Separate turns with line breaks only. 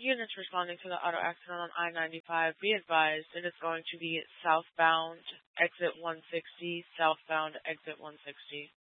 Units responding to the auto accident on I-95, be advised it is going to be southbound exit 160, southbound exit 160.